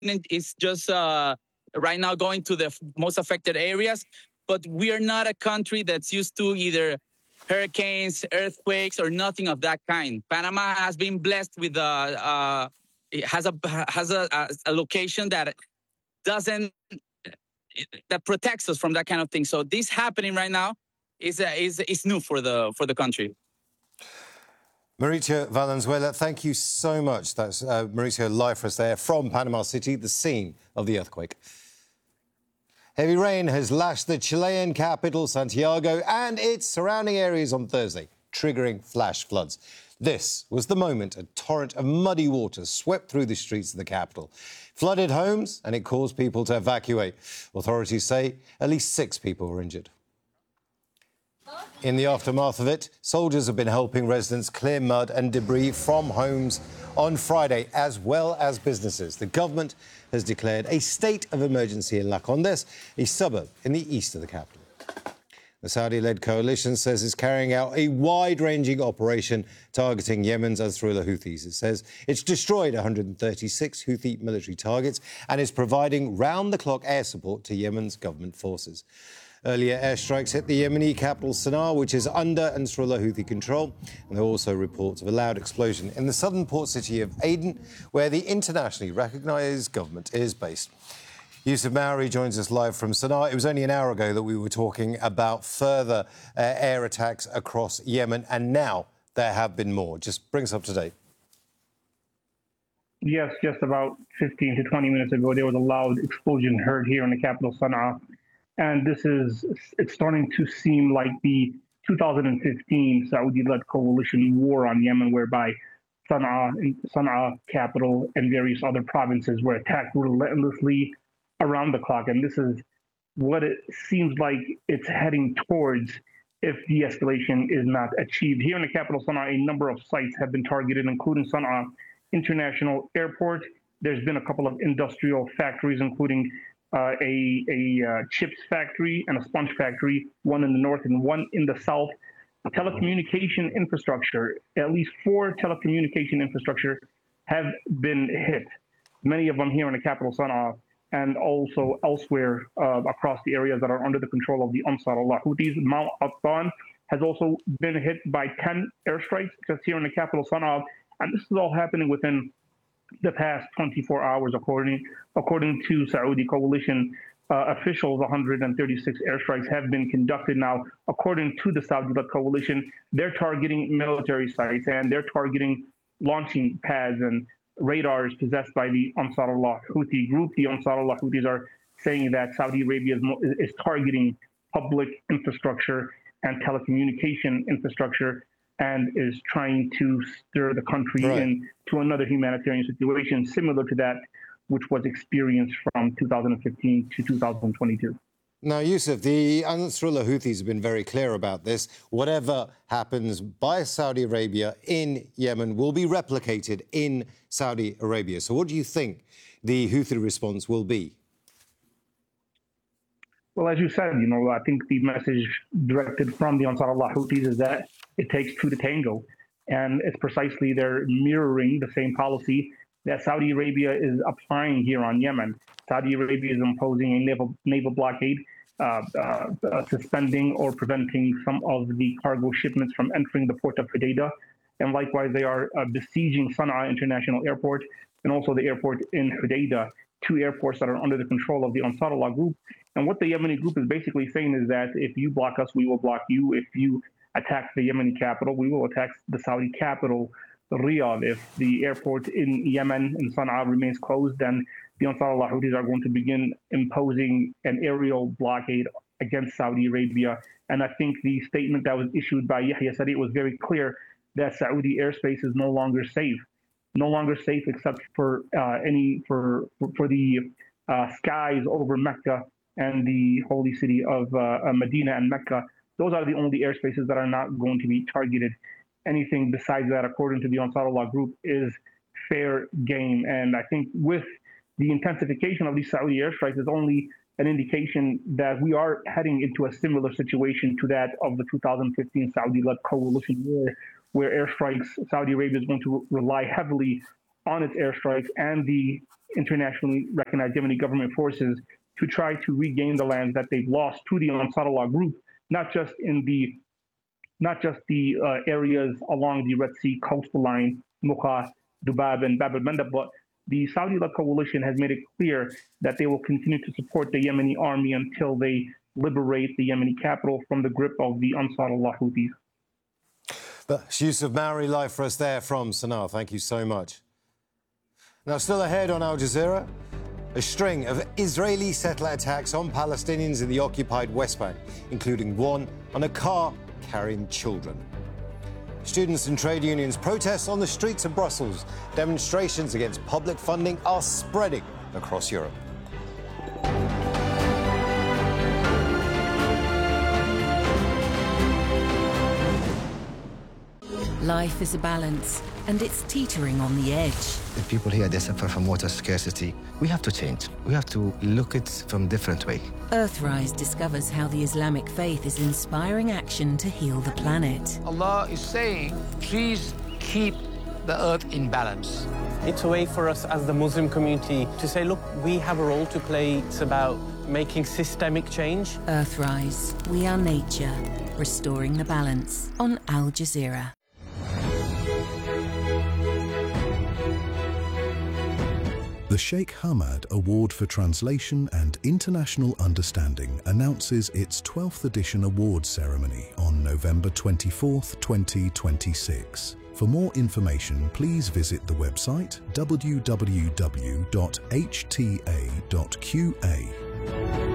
is just right now going to the most affected areas. But we are not a country that's used to either hurricanes, earthquakes, or nothing of that kind. Panama has been blessed with it has a location that doesn't that protects us from that kind of thing. So this happening right now is new for the country. Mauricio Valenzuela, thank you so much. That's Mauricio live for us there from Panama City, the scene of the earthquake. Heavy rain has lashed the Chilean capital, Santiago, and its surrounding areas on Thursday, triggering flash floods. This was the moment a torrent of muddy water swept through the streets of the capital, flooded homes, and it caused people to evacuate. Authorities say at least 6 people were injured. In the aftermath of it, soldiers have been helping residents clear mud and debris from homes on Friday, as well as businesses. The government has declared a state of emergency in La Condes, a suburb in the east of the capital. The Saudi-led coalition says it's carrying out a wide-ranging operation targeting Yemen's Ansarullah Houthis. It says it's destroyed 136 Houthi military targets and is providing round-the-clock air support to Yemen's government forces. Earlier airstrikes hit the Yemeni capital Sana'a, which is under Ansarullah Houthi control. And there are also reports of a loud explosion in the southern port city of Aden, where the internationally recognised government is based. Yusuf Maori joins us live from Sana'a. It was only an hour ago that we were talking about further air attacks across Yemen, and now there have been more. Just bring us up to date. Yes, just about 15 to 20 minutes ago, there was a loud explosion heard here in the capital, Sana'a. And it's starting to seem like the 2015 Saudi-led coalition war on Yemen, whereby Sana'a capital and various other provinces were attacked relentlessly around the clock. And this is what it seems like it's heading towards if de-escalation is not achieved. Here in the capital, Sana'a, a number of sites have been targeted, including Sana'a International Airport. There's been a couple of industrial factories, including a chips factory and a sponge factory, one in the north and one in the south. Telecommunication infrastructure, at least 4 telecommunication infrastructure have been hit, many of them here in the capital, Sana'a, and also elsewhere across the areas that are under the control of the Ansarullah Houthis. Mount Attan has also been hit by 10 airstrikes just here in the capital, Sana'a, and this is all happening within the past 24 hours, according to Saudi coalition officials. 136 airstrikes have been conducted now. According to the Saudi-led coalition, they're targeting military sites and they're targeting launching pads and radars possessed by the Ansarullah Houthi group. The Ansarullah Houthis are saying that Saudi Arabia is targeting public infrastructure and telecommunication infrastructure and is trying to stir the country into another humanitarian situation similar to that which was experienced from 2015 to 2022. Now, Yusuf, the Ansarullah Houthis have been very clear about this. Whatever happens by Saudi Arabia in Yemen will be replicated in Saudi Arabia. So what do you think the Houthi response will be? Well, as you said, I think the message directed from the Ansarullah Houthis is that it takes 2 to tango. And it's precisely they're mirroring the same policy that Saudi Arabia is applying here on Yemen. Saudi Arabia is imposing a naval blockade, suspending or preventing some of the cargo shipments from entering the port of Hodeidah. And likewise, they are besieging Sana'a International Airport and also the airport in Hodeidah, 2 airports that are under the control of the Ansarullah group. And what the Yemeni group is basically saying is that if you block us, we will block you. If you attack the Yemeni capital, we will attack the Saudi capital, Riyadh. If the airport in Yemen, in Sana'a, remains closed, then the Ansarullah Houthis are going to begin imposing an aerial blockade against Saudi Arabia. And I think the statement that was issued by Yahya Sari was very clear that Saudi airspace is no longer safe. No longer safe except for the skies over Mecca and the holy city of Medina and Mecca. Those are the only airspaces that are not going to be targeted. Anything besides that, according to the Ansarullah group, is fair game. And I think with the intensification of these Saudi airstrikes is only an indication that we are heading into a similar situation to that of the 2015 Saudi-led coalition war, where airstrikes, Saudi Arabia is going to rely heavily on its airstrikes and the internationally recognized Yemeni government forces to try to regain the lands that they've lost to the Ansarullah group, not just the areas along the Red Sea coastal line, Muqah, Dubab, and Bab al-Mandab, but the Saudi-led coalition has made it clear that they will continue to support the Yemeni army until they liberate the Yemeni capital from the grip of the Ansarullah Houthis. That's Yusuf Mauri live for us there from Sana'a. Thank you so much. Now, still ahead on Al Jazeera, a string of Israeli settler attacks on Palestinians in the occupied West Bank, including one on a car carrying children. Students and trade unions protest on the streets of Brussels. Demonstrations against public funding are spreading across Europe. Life is a balance, and it's teetering on the edge. The people here, they suffer from water scarcity. We have to change. We have to look at it from a different way. Earthrise discovers how the Islamic faith is inspiring action to heal the planet. Allah is saying, please keep the earth in balance. It's a way for us as the Muslim community to say, look, we have a role to play. It's about making systemic change. Earthrise, we are nature, restoring the balance on Al Jazeera. The Sheikh Hamad Award for Translation and International Understanding announces its 12th edition awards ceremony on November 24th, 2026. For more information, please visit the website www.hta.qa.